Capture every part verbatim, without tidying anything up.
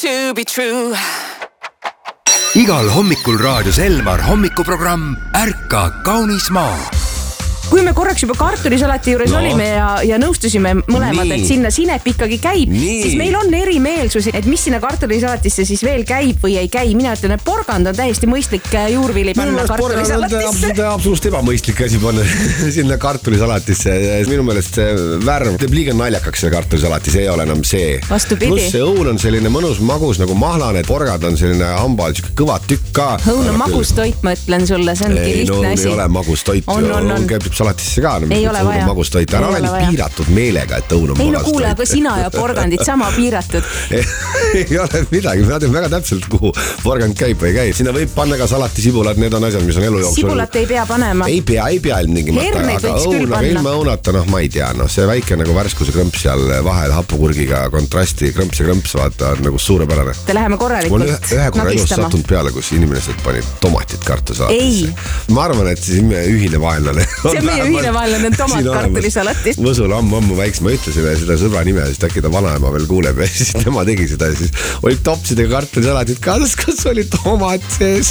to be true. Igal hommikul raadios Elmar hommikuprogramm Ärka kaunis maa. Kui me korraks juba kartulisalati juures no. olime ja, ja nõustusime mõlemad, nii. et sinna sinep ikkagi käib, nii. siis meil on erimeelsusi, et mis sinna kartulisalatisse siis veel käib või ei käi. Mina ütlen, et porgand on täiesti mõistlik juurvili panna kartulisalatisse. Porgand on absoluutselt ebamõistlik asi panna sinna kartulisalatisse. Minu meelest see värv teeb liiga naljakaks selle kartulisalatis, ei ole enam see. Vastupidi. Plus see õun on selline mõnus magus nagu mahlane, porgad on selline hambal, kõva tükk ka. Õun on magus toit, ma ütlen sulle, see ongi ei, lihtne no, asi. Ei ole magus toit. On, on, on. Käib salatisse ka, no, ei ole vaja. Magus toit. Ära ole nii piiratud meelega, et õun on ei magas no kuule, toit. aga sina ja porgandid sama piiratud. ei ole midagi, ma tean väga täpselt, kuhu porgand käib või käib. Sinna võib panna ka salati sibulad, need on asjad, mis on elu jooksul. Sibulat ei pea panema. Ei pea, ei pea ilmtingimata. Herneid võiks küll panna. Ilma õunata, noh, ma ei tea, noh, see väike nagu värskuse krõmps seal vahel hapukurgiga kontrasti, krõmps ja krõmps, vaata, on nagu suurepärane. Te läheme korralikult nagistama. Mul ühe korra elus sattunud peale, kus inimesed panid tomatit kartulisalatisse. Ma arvan, et siis meie ühine vaenlane. See on meie ühine vaenlane, tomat kartulisalatis. Mõsul ammu-ammu väiks, ma ütlesin seda sõbra nime, siis äkki ta vanaema veel kuuleb ja siis tema tegi seda ja siis oli topsidega kartulisalatit kaasas, kas oli tomat sees.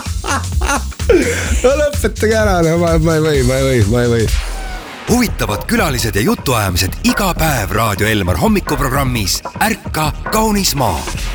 No lõpetage ära, no, ma, ma ei või, ma ei või, ma ei või. Huvitavad külalised ja jutuajamised iga päev Raadio Elmar hommikuprogrammis Ärka kaunis maa.